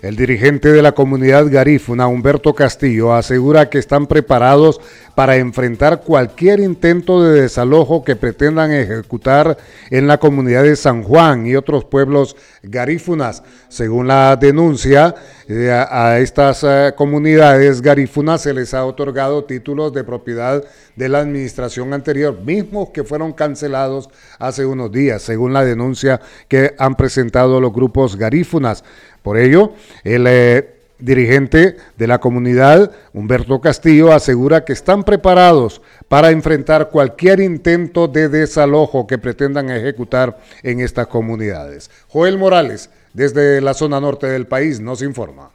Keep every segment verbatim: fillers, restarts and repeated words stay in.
El dirigente de la comunidad garífuna, Humberto Castillo, asegura que están preparados para enfrentar cualquier intento de desalojo que pretendan ejecutar en la comunidad de San Juan y otros pueblos garífunas. Según la denuncia, eh, a, a estas eh, comunidades garífunas se les ha otorgado títulos de propiedad de la administración anterior, mismos que fueron cancelados hace unos días, según la denuncia que han presentado los grupos garífunas. Por ello, el eh, dirigente de la comunidad, Humberto Castillo, asegura que están preparados para enfrentar cualquier intento de desalojo que pretendan ejecutar en estas comunidades. Joel Morales, desde la zona norte del país, nos informa.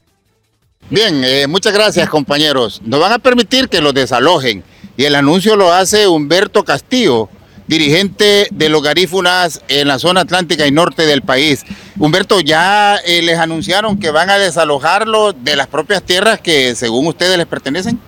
Bien, eh, muchas gracias, compañeros. Nos van a permitir que los desalojen y el anuncio lo hace Humberto Castillo, dirigente de los garífunas en la zona atlántica y norte del país. Humberto, ¿ya eh, les anunciaron que van a desalojarlo de las propias tierras que según ustedes les pertenecen?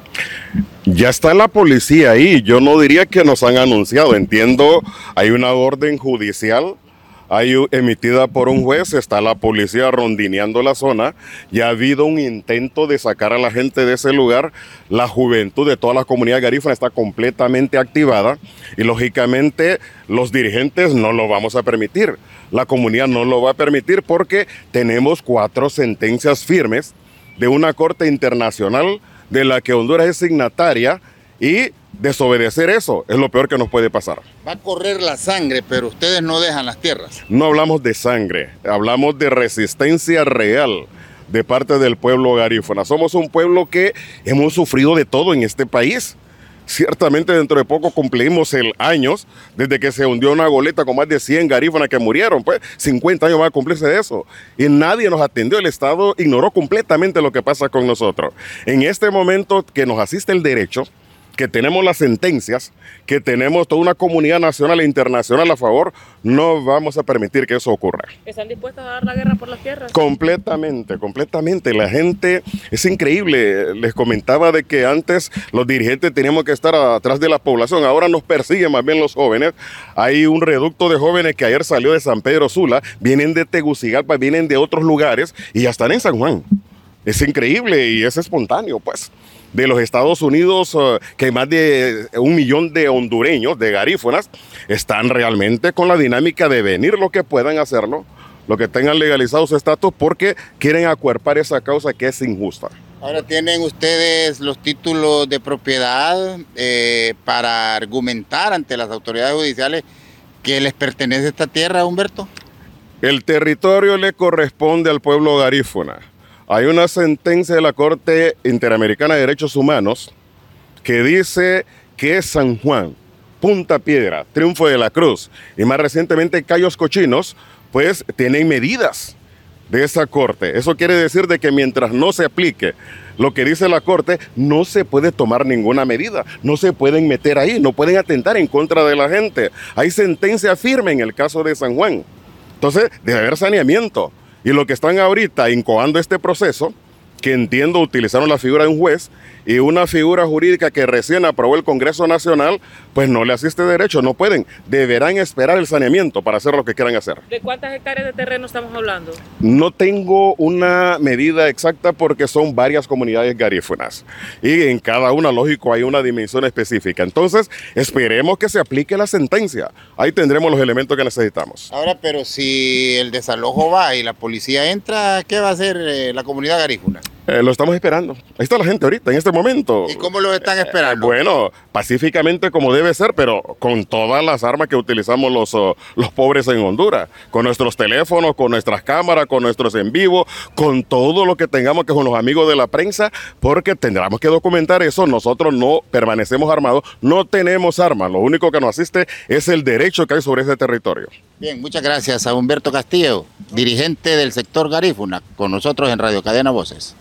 Ya está la policía ahí, yo no diría que nos han anunciado, entiendo, hay una orden judicial hay emitida por un juez, está la policía rondineando la zona, ya ha habido un intento de sacar a la gente de ese lugar, la juventud de toda la comunidad garífuna está completamente activada y lógicamente los dirigentes no lo vamos a permitir, la comunidad no lo va a permitir porque tenemos cuatro sentencias firmes de una corte internacional de la que Honduras es signataria y desobedecer eso es lo peor que nos puede pasar. Va a correr la sangre, pero ustedes no dejan las tierras. No hablamos de sangre, hablamos de resistencia real de parte del pueblo garífuna. Somos un pueblo que hemos sufrido de todo en este país. Ciertamente dentro de poco cumplimos el años desde que se hundió una goleta con más de cien garífunas que murieron. Pues cincuenta años van a cumplirse de eso. Y nadie nos atendió, el Estado ignoró completamente lo que pasa con nosotros. En este momento que nos asiste el derecho, que tenemos las sentencias, que tenemos toda una comunidad nacional e internacional a favor, no vamos a permitir que eso ocurra. ¿Están dispuestos a dar la guerra por las tierras? Completamente, completamente. La gente, es increíble, les comentaba de que antes los dirigentes teníamos que estar atrás de la población, ahora nos persiguen más bien los jóvenes. Hay un reducto de jóvenes que ayer salió de San Pedro Sula, vienen de Tegucigalpa, vienen de otros lugares y ya están en San Juan. Es increíble y es espontáneo, pues. De los Estados Unidos, uh, que más de un millón de hondureños, de garífunas, están realmente con la dinámica de venir lo que puedan hacerlo, lo que tengan legalizado su estatus, porque quieren acuerpar esa causa que es injusta. Ahora tienen ustedes los títulos de propiedad eh, para argumentar ante las autoridades judiciales que les pertenece esta tierra, Humberto. El territorio le corresponde al pueblo garífuna. Hay una sentencia de la Corte Interamericana de Derechos Humanos que dice que San Juan, Punta Piedra, Triunfo de la Cruz y más recientemente Cayos Cochinos, pues tienen medidas de esa Corte. Eso quiere decir de que mientras no se aplique lo que dice la Corte, no se puede tomar ninguna medida, no se pueden meter ahí, no pueden atentar en contra de la gente. Hay sentencia firme en el caso de San Juan. Entonces, debe haber saneamiento. Y lo que están ahorita incoando este proceso, que entiendo utilizaron la figura de un juez y una figura jurídica que recién aprobó el Congreso Nacional, pues no le asiste derecho, no pueden. Deberán esperar el saneamiento para hacer lo que quieran hacer. ¿De cuántas hectáreas de terreno estamos hablando? No tengo una medida exacta porque son varias comunidades garífunas y en cada una, lógico, hay una dimensión específica. Entonces, esperemos que se aplique la sentencia. Ahí tendremos los elementos que necesitamos. Ahora, pero si el desalojo va y la policía entra, ¿qué va a hacer eh, la comunidad garífuna? Eh, lo estamos esperando. Ahí está la gente ahorita, en este momento. ¿Y cómo lo están esperando? Eh, bueno, pacíficamente como debe ser, pero con todas las armas que utilizamos los, uh, los pobres en Honduras. Con nuestros teléfonos, con nuestras cámaras, con nuestros en vivo, con todo lo que tengamos que con los amigos de la prensa, porque tendremos que documentar eso. Nosotros no permanecemos armados, no tenemos armas. Lo único que nos asiste es el derecho que hay sobre ese territorio. Bien, muchas gracias a Humberto Castillo, dirigente del sector garífuna, con nosotros en Radio Cadena Voces.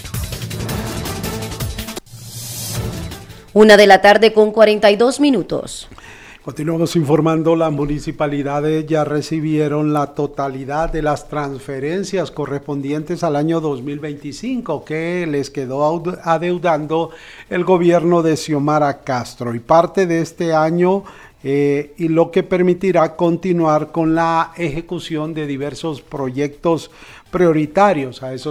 Una de la tarde con cuarenta y dos minutos. Continuamos informando, las municipalidades ya recibieron la totalidad de las transferencias correspondientes al año dos mil veinticinco que les quedó adeudando el gobierno de Xiomara Castro y parte de este año eh, y lo que permitirá continuar con la ejecución de diversos proyectos prioritarios. A eso